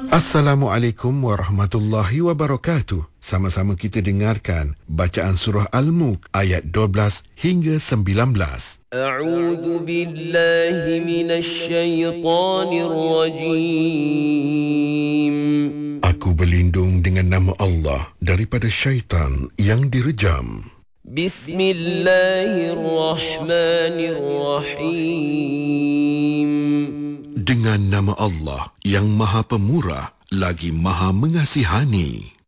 Assalamualaikum warahmatullahi wabarakatuh. Sama-sama kita dengarkan bacaan surah Al-Mulk ayat 12 hingga 19. A'udzu billahi minasy syaithanir rajim. Aku berlindung dengan nama Allah daripada syaitan yang direjam. Bismillahirrahmanirrahim. Dengan nama Allah yang Maha Pemurah lagi Maha Mengasihani.